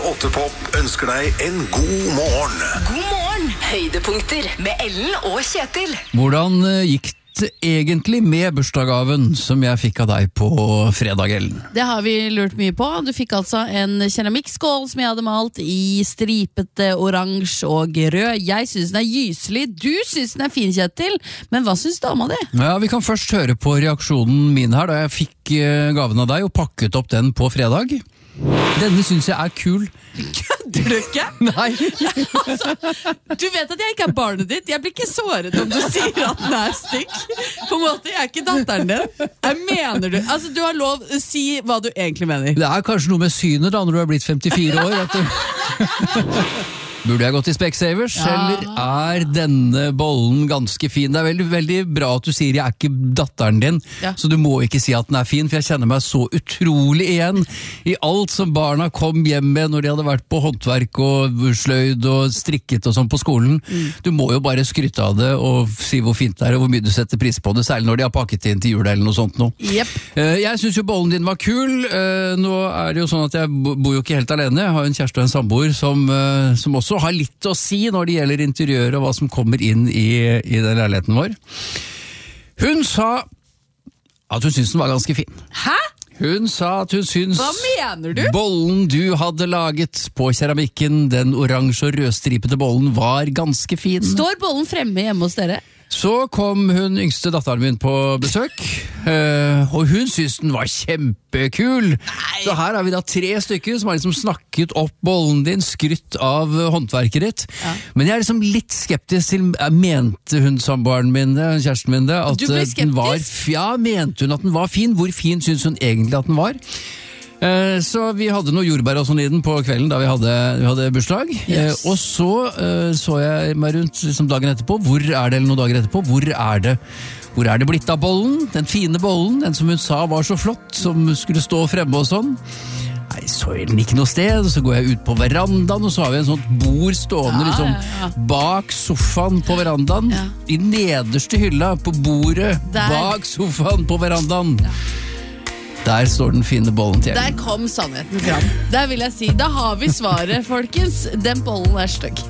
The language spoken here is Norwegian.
8 Pop ønsker deg en god morgen. God morgen, høydepunkter med Ellen og Kjetil. Hvordan gikk det egentlig med bursdagsgaven som jeg fikk av deg på fredag, Ellen? Det har vi lurt mye på. Du fikk altså en keramikkskål som jeg hadde malt i stripete oransje og rød. Jeg synes den er gyselig, du synes den er fin, Kjetil. Men hva synes dama di? Ja, vi kan først høre på reaksjonen min her da jeg fikk gaven av deg og pakket opp den på fredag. Denne synes jeg er kul. Kødder du ikke? Nei. Altså, du vet at jeg ikke er barnet ditt. Jeg blir ikke såret om du sier at den er stykk. På en måte, jeg er ikke datteren din. Jeg mener du. Altså, du har lov å si hva du egentlig mener. Det er kanskje noe med synet da, når du har blitt 54 år. At du... Burde jeg gått til Specsavers, eller er denne bollen ganske fin? Det er veldig, veldig bra at du sier jeg er ikke datteren din, så du må ikke si at den er fin, for jeg kjenner meg så utrolig igjen i alt som barna kom hjem med når de hadde vært på håndverk og sløyd og strikket og sånn på skolen. Du må jo bare skrytte av det og si hvor fint det er og hvor mye du setter pris på det, særlig når de har pakket inn til jul eller noe sånt nå. Yep. Jeg synes jo bollen din var kul. Nå er det jo sånn at jeg bor jo ikke helt alene. Jeg har en kjæreste og en samboer som også har litt å si når det gjelder interiør og hva som kommer inn i den leiligheten vår. Hun sa at hun syntes den var ganske fin. Hæ? Hun sa at hun syntes Hva mener du? bollen du hadde laget på keramikken, den oransje og rødstripete bollen, var ganske fin. Står bollen fremme hjemme hos dere? Så kom hun yngste datteren min på besøk, og hun syntes den var kjempekul. Nei. Så her har vi da 3 stykker som har liksom snakket opp bollen din, skrytt av håndverket ditt. Ja. Men jeg er liksom litt skeptisk til, mente hun samboeren min, kjæresten min det, at du ble skeptisk? Den var, ja, mente hun at den var fin? Hvor fin synes hun egentlig at den var? Så vi hadde noe jordbær og sånn i den på kvelden da vi hadde bursdag. Yes. Og så jeg meg rundt liksom dagen etterpå. Hvor er det, eller noen dager etterpå? Hvor er det blitt av bollen? Den fine bollen, den som hun sa var så flott, som skulle stå fremme og sånn. Nei, så er den ikke noe sted. Så går jeg ut på verandaen, og så har vi en sånt bord stående liksom bak sofaen på verandaen. Ja. I nederste hylla på bordet bak sofaen på verandaen. Ja. Der står den fine bollen til. Der kom sannheten fram. Der vil jeg si, da har vi svaret, folkens. Den bollen er stygg.